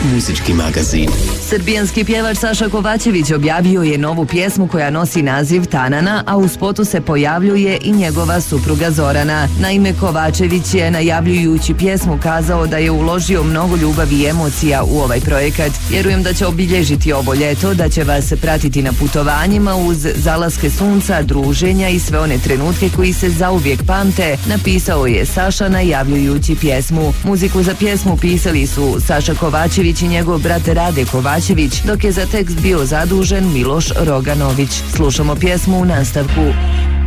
muzički magazin. Srbijanski pjevač Saša Kovačević objavio je novu pjesmu koja nosi naziv Tanana, a u spotu se pojavljuje i njegova supruga Zorana. Naime, Kovačević je najavljujući pjesmu kazao da je uložio mnogo ljubavi i emocija u ovaj projekat. Vjerujem da će obilježiti ovo ljeto, da će vas pratiti na putovanjima uz zalaske sunca, druženja i sve one trenutke koji se zauvijek pamte, napisao je Saša najavljujući pjesmu. Muziku za pjesmu pisali su Saša Kovačević i njegov brat Rade Kovačević, dok je za tekst bio zadužen Miloš Roganović. Slušamo pjesmu u nastavku.